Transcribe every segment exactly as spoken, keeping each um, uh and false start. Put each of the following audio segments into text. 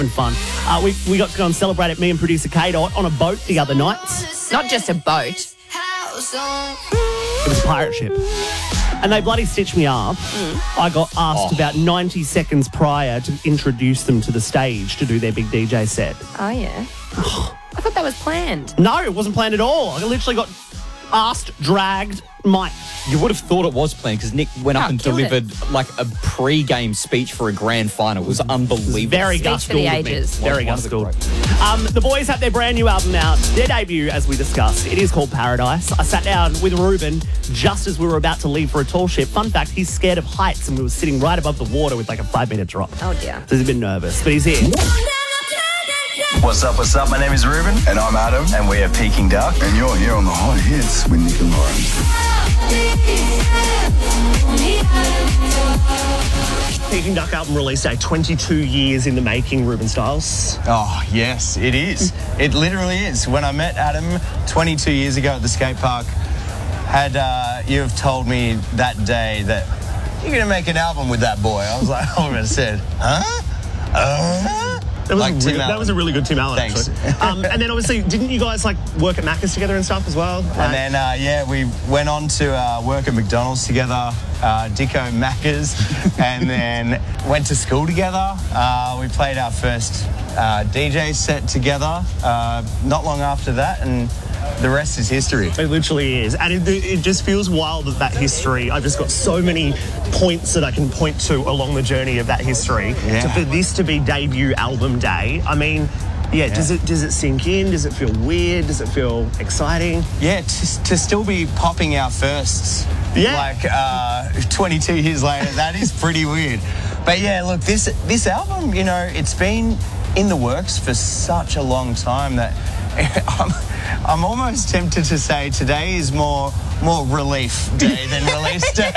fun. Uh, we, we got to go and celebrate it, me and producer Kate, on a boat the other night. Not just a boat. It was a pirate ship. And they bloody stitched me up. Mm. I got asked oh. about ninety seconds prior to introduce them to the stage to do their big D J set. Oh, yeah. I thought that was planned. No, it wasn't planned at all. I literally got asked, dragged, Mike. You would have thought it was planned because Nick went oh, up and delivered it. like a pre-game speech for a grand final. It was unbelievable. Very Speech for the ages. Very Gusgold. Um, the boys have their brand new album out. Their debut, as we discussed, it is called Paradise. I sat down with Ruben just as we were about to leave for a tall ship. Fun fact, he's scared of heights and we were sitting right above the water with like a five-minute drop. Oh, dear. So he's a bit nervous, but he's here. What's up, what's up? My name is Ruben. And I'm Adam. And we are Peking Duck. And you're here on the Hot Hits with Nick and Lauren. Peking Duck album release day, twenty-two years in the making, Ruben Styles. Oh, yes, it is. It literally is. When I met Adam twenty-two years ago at the skate park, had uh, you have told me that day that you're going to make an album with that boy. I was like, I would have said, huh? Uh? That was, like a really, that was a really good Tim Allen, Thanks. actually. Um, and then obviously, didn't you guys like work at Macca's together and stuff as well? Like, and then, uh, yeah, we went on to uh, work at McDonald's together, uh, Dicko Macca's, and then went to school together. Uh, we played our first uh, D J set together uh, not long after that, and the rest is history. It literally is. And it, it just feels wild that that history, I've just got so many points that I can point to along the journey of that history. Yeah. To, for this to be debut album day, I mean, yeah, yeah, does it does it sink in? Does it feel weird? Does it feel exciting? Yeah, to, to still be popping our firsts, yeah. like uh, twenty-two years later, that is pretty weird. But yeah, look, this this album, you know, it's been in the works for such a long time that I'm, I'm almost tempted to say today is more more relief day than release day.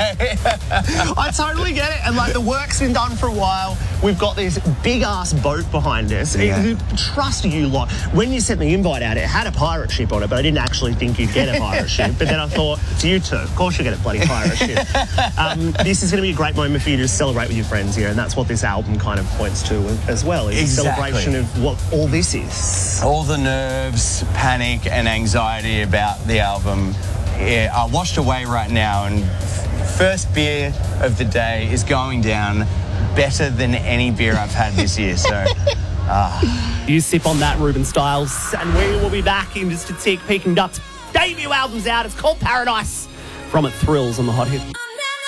I totally get it. And like the work's been done for a while. We've got this big ass boat behind us. Yeah. It, trust you lot. When you sent the invite out, it had a pirate ship on it, but I didn't actually think you'd get a pirate ship. But then I thought, it's you two. Of course you get a bloody pirate ship. Um, this is going to be a great moment for you to celebrate with your friends here, and that's what this album kind of points to as well. Is exactly. a celebration of what all this is. All the nerves, panic, and anxiety about the album. Yeah, are washed away right now, and first beer of the day is going down better than any beer I've had this year. So, uh. You sip on that, Ruben Styles, and we will be back in just a tick. Peking Duck's debut album's out. It's called Paradise. From it, Thrills on the Hot Hit.